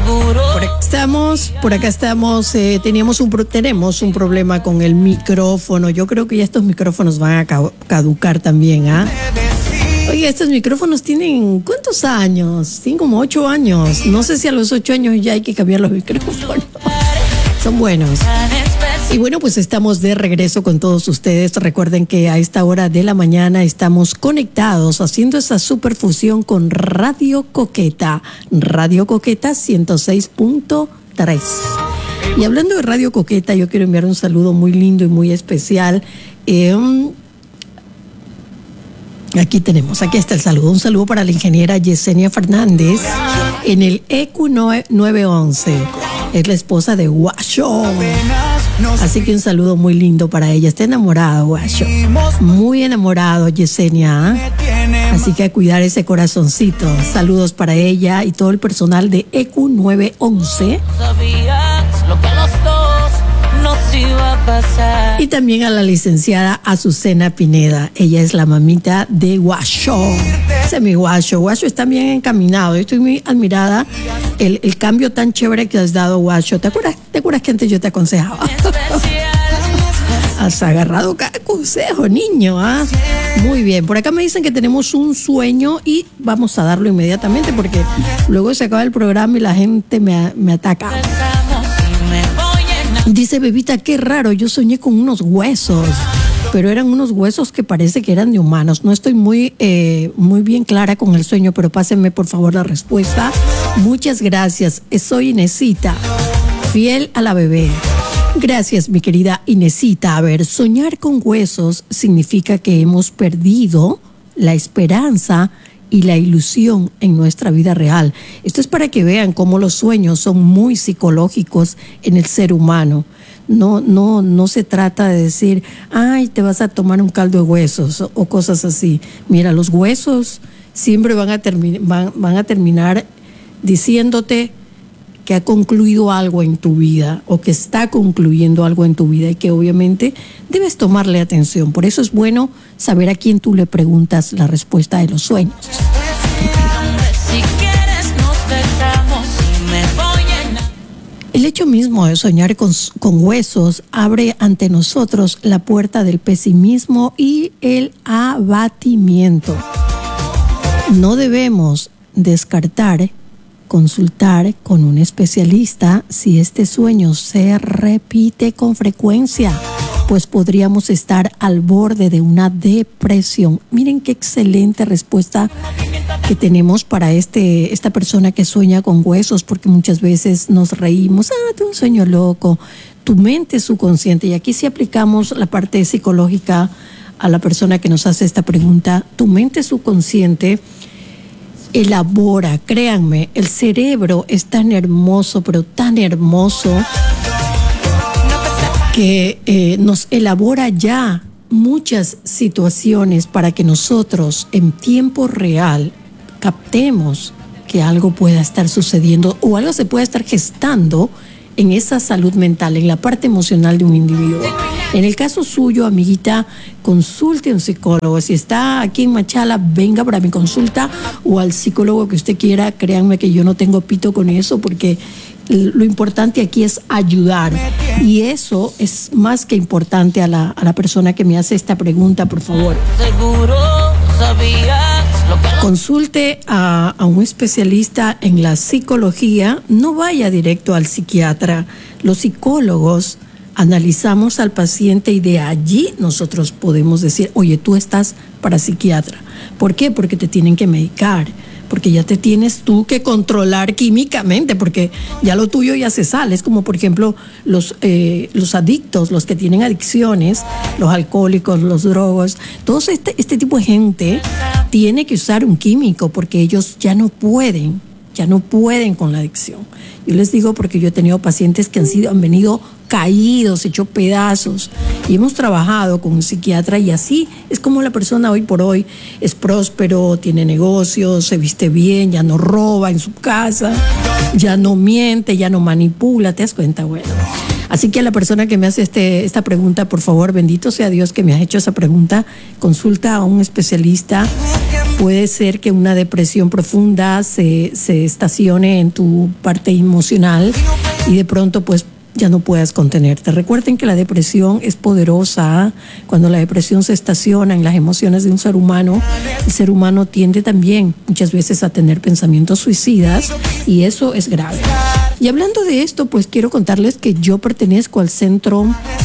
Por acá estamos, tenemos un problema con el micrófono. Yo creo que ya estos micrófonos van a caducar también, ¿ah? Oye, estos micrófonos tienen, ¿cuántos años? Tienen como 8 años. No sé si a los 8 años ya hay que cambiar los micrófonos. Son buenos. Y bueno, pues estamos de regreso con todos ustedes. Recuerden que a esta hora de la mañana estamos conectados haciendo esa superfusión con Radio Coqueta. Radio Coqueta 106.3. Y hablando de Radio Coqueta, yo quiero enviar un saludo muy lindo y muy especial. Aquí está el saludo. Un saludo para la ingeniera Yesenia Fernández en el EQ 911. Es la esposa de Guacho. Así que un saludo muy lindo para ella. Está enamorada, Guacho. Muy enamorado, Yesenia. Así que a cuidar ese corazoncito. Saludos para ella y todo el personal de EQ 911. Lo que los dos nos iba a pasar. Y también a la licenciada Azucena Pineda. Ella es la mamita de Guacho. Ese es mi Guacho. Guacho está bien encaminado. Yo estoy muy admirada el cambio tan chévere que has dado, Guacho. ¿Te acuerdas que antes yo te aconsejaba? Has agarrado cada consejo, niño, ¿ah? Muy bien. Por acá me dicen que tenemos un sueño y vamos a darlo inmediatamente porque luego se acaba el programa y la gente me ataca. Dice Bebita, qué raro, yo soñé con unos huesos, pero eran unos huesos que parece que eran de humanos. No estoy muy bien clara con el sueño, pero pásenme por favor la respuesta. Muchas gracias. Soy Inesita, fiel a la bebé. Gracias, mi querida Inesita. A ver, soñar con huesos significa que hemos perdido la esperanza y la ilusión en nuestra vida real. Esto es para que vean cómo los sueños son muy psicológicos en el ser humano. No se trata de decir, ay, te vas a tomar un caldo de huesos o cosas así. Mira, los huesos siempre van a terminar diciéndote que ha concluido algo en tu vida o que está concluyendo algo en tu vida y que obviamente debes tomarle atención. Por eso es bueno saber a quién tú le preguntas la respuesta de los sueños. El hecho mismo de soñar con huesos abre ante nosotros la puerta del pesimismo y el abatimiento. No debemos descartar consultar con un especialista si este sueño se repite con frecuencia, pues podríamos estar al borde de una depresión. Miren qué excelente respuesta que tenemos para esta persona que sueña con huesos, porque muchas veces nos reímos, tuve un sueño loco, tu mente subconsciente, y aquí sí aplicamos la parte psicológica a la persona que nos hace esta pregunta. Tu mente subconsciente elabora, créanme, el cerebro es tan hermoso, pero tan hermoso, que nos elabora ya muchas situaciones para que nosotros en tiempo real captemos que algo pueda estar sucediendo o algo se pueda estar gestando en esa salud mental, en la parte emocional de un individuo. En el caso suyo, amiguita, consulte a un psicólogo. Si está aquí en Machala, venga para mi consulta o al psicólogo que usted quiera. Créanme que yo no tengo pito con eso, porque lo importante aquí es ayudar. Y eso es más que importante a la persona que me hace esta pregunta, por favor. Seguro sabías. Consulte a un especialista en la psicología, no vaya directo al psiquiatra. Los psicólogos analizamos al paciente y de allí nosotros podemos decir, oye, tú estás para psiquiatra. ¿Por qué? Porque te tienen que medicar, porque ya te tienes tú que controlar químicamente, porque ya lo tuyo ya se sale. Es como, por ejemplo, los adictos, los que tienen adicciones, los alcohólicos, los drogos, todo este tipo de gente tiene que usar un químico porque ellos ya no pueden con la adicción. Yo les digo porque yo he tenido pacientes que han venido caídos, hechos pedazos, y hemos trabajado con un psiquiatra, y así es como la persona hoy por hoy es próspero, tiene negocios, se viste bien, ya no roba en su casa, ya no miente, ya no manipula. ¿Te das cuenta? Bueno, Así que a la persona que me hace esta pregunta, por favor, bendito sea Dios que me ha hecho esa pregunta, consulta a un especialista. Puede ser que una depresión profunda se estacione en tu parte emocional y de pronto pues ya no puedas contenerte. Recuerden que la depresión es poderosa. Cuando la depresión se estaciona en las emociones de un ser humano, el ser humano tiende también muchas veces a tener pensamientos suicidas y eso es grave. Y hablando de esto, pues quiero contarles que yo pertenezco al centro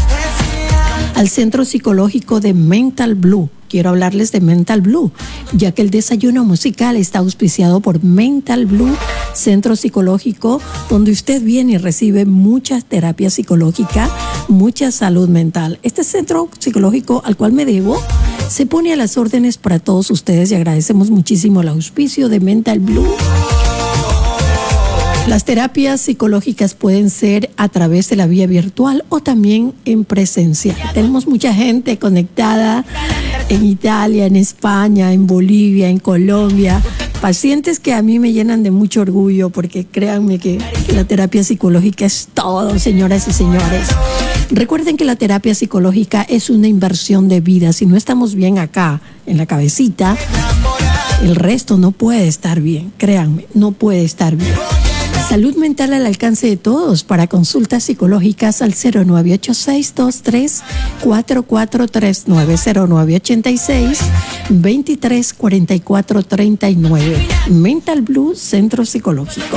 psicológico de Mental Blue. Quiero hablarles de Mental Blue, ya que el desayuno musical está auspiciado por Mental Blue, centro psicológico, donde usted viene y recibe mucha terapia psicológica, mucha salud mental. Este centro psicológico al cual me debo se pone a las órdenes para todos ustedes y agradecemos muchísimo el auspicio de Mental Blue. Las terapias psicológicas pueden ser a través de la vía virtual o también en presencial. Tenemos mucha gente conectada en Italia, en España, en Bolivia, en Colombia. Pacientes que a mí me llenan de mucho orgullo porque créanme que la terapia psicológica es todo, señoras y señores. Recuerden que la terapia psicológica es una inversión de vida. Si no estamos bien acá, en la cabecita, el resto no puede estar bien. Créanme, no puede estar bien. Salud mental al alcance de todos. Para consultas psicológicas al 0986-234439, 0986-234439. Mental Blue, Centro Psicológico.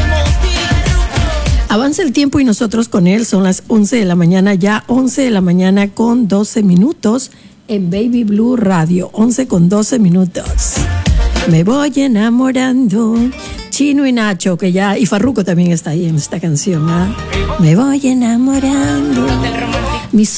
Avanza el tiempo y nosotros con él. Son las 11 de la mañana, ya 11 de la mañana con 12 minutos en Baby Blue Radio. 11 con 12 minutos. Me voy enamorando. Chino y Nacho, que ya, y Farruko también está ahí en esta canción, ¿ah? Me voy enamorando. Mis